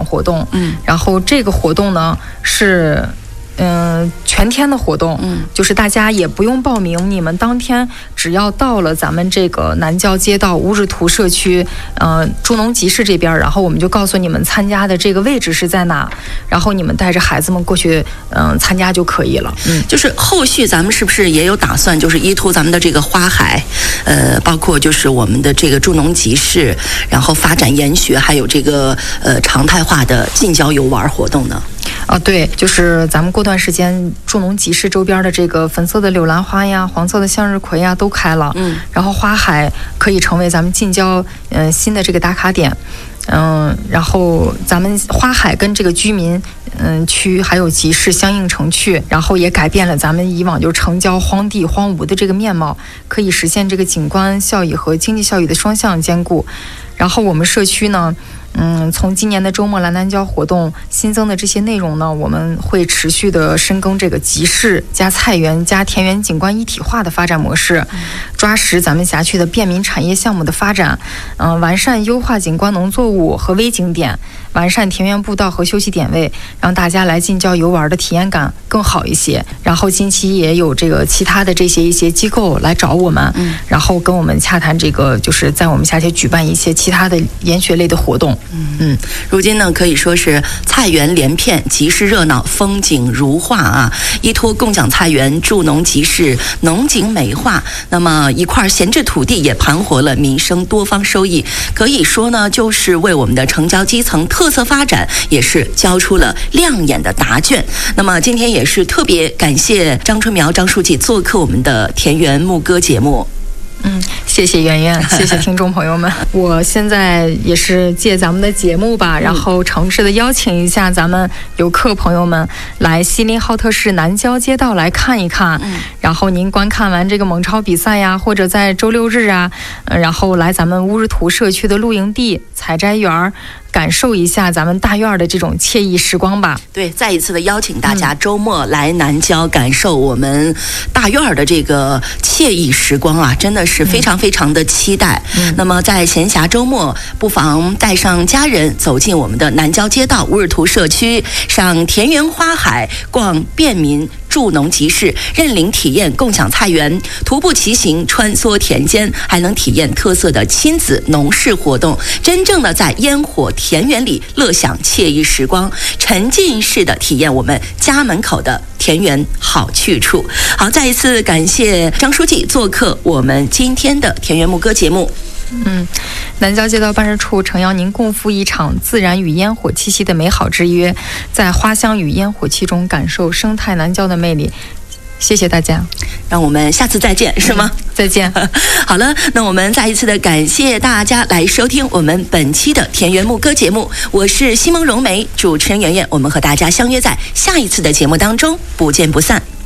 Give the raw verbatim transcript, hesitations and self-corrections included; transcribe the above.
活动，嗯，然后这个活动呢是。嗯，全天的活动，嗯，就是大家也不用报名，你们当天只要到了咱们这个南郊街道乌日图社区，呃，助农集市这边，然后我们就告诉你们参加的这个位置是在哪，然后你们带着孩子们过去，嗯、呃，参加就可以了。 嗯，就是后续咱们是不是也有打算，就是依托咱们的这个花海，呃，包括就是我们的这个助农集市，然后发展研学，还有这个呃常态化的近郊游玩活动呢？ 啊，对，就是咱们过段时间助农集市周边的这个粉色的柳兰花呀、黄色的向日葵呀都开了，嗯，然后花海可以成为咱们近郊嗯、呃、新的这个打卡点，嗯，然后咱们花海跟这个居民嗯区还有集市相映成趣，然后也改变了咱们以往就城郊荒地荒芜的这个面貌，可以实现这个景观效益和经济效益的双向兼顾。然后我们社区呢。嗯，从今年的周末蓝南郊活动新增的这些内容呢，我们会持续的深耕这个集市加菜园加田园景观一体化的发展模式，抓实咱们辖区的便民产业项目的发展，嗯、呃，完善优化景观农作物和微景点，完善田园步道和休息点位，让大家来近郊游玩的体验感更好一些。然后近期也有这个其他的这些一些机构来找我们，嗯，然后跟我们洽谈这个就是在我们辖区举办一些其他的研学类的活动。 嗯嗯，如今呢可以说是菜园连片，集市热闹，风景如画啊！依托共享菜园、助农集市，农景美化，那么一块闲置土地也盘活了民生多方收益，可以说呢就是为我们的城郊基层特色发展也是交出了亮眼的答卷。那么今天也是特别感谢张春苗张书记做客我们的田园牧歌节目。 嗯，谢谢圆圆，谢谢听众朋友们。我现在也是借咱们的节目吧，然后诚挚的邀请一下咱们游客朋友们来锡林浩特市南郊街道来看一看。嗯，然后您观看完这个蒙超比赛呀，或者在周六日啊，呃、然后来咱们乌日图社区的露营地、采摘园。感受一下咱们大院的这种惬意时光吧。 对，再一次的邀请大家周末来南郊感受我们大院的这个惬意时光啊，真的是非常非常的期待。嗯、那么在闲暇周末，不妨带上家人走进我们的南郊街道乌日图社区，赏田园花海，逛便民助农集市，认领体验共享菜园，徒步骑行穿梭田间，还能体验特色的亲子农事活动，真正的在烟火田园里乐享惬意时光，沉浸式的体验我们家门口的田园好去处。好，再一次感谢张书记做客我们今天的田园牧歌节目。 嗯，南郊街道办事处诚邀您共赴一场自然与烟火气息的美好之约，在花香与烟火气中感受生态南郊的魅力。谢谢大家， 让我们下次再见，是吗？ 嗯、再见。 好了，那我们再一次的感谢大家来收听我们本期的田园牧歌节目，我是西蒙荣梅，主持人圆圆，我们和大家相约在下一次的节目当中，不见不散。